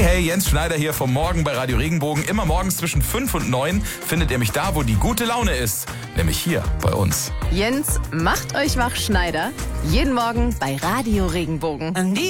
Hey, Jens Schneider hier vom Morgen bei Radio Regenbogen. Immer morgens zwischen 5 und 9 findet ihr mich da, wo die gute Laune ist. Nämlich hier bei uns. Jens macht euch wach, Schneider. Jeden Morgen bei Radio Regenbogen.